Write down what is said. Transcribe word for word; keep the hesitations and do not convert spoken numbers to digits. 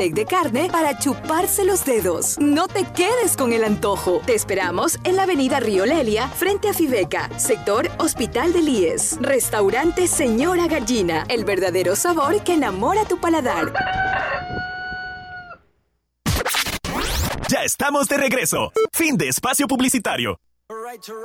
de carne para chuparse los dedos. No te quedes con el antojo. Te esperamos en la avenida Río Lelia, frente a Fibeca, sector Hospital del I E S. Restaurante Señora Gallina, el verdadero sabor que enamora tu paladar. Ya estamos de regreso. Fin de espacio publicitario.